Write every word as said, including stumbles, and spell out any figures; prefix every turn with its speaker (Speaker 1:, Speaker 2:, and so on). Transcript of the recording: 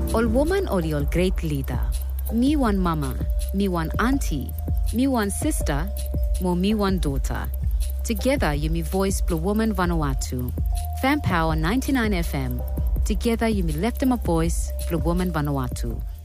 Speaker 1: All woman or your great leader. Me one mama, me one auntie, me one sister, more me one daughter. Together you me voice Blue Woman Vanuatu. Fan Power ninety-nine F M. Together you me left them a voice Blue Woman Vanuatu.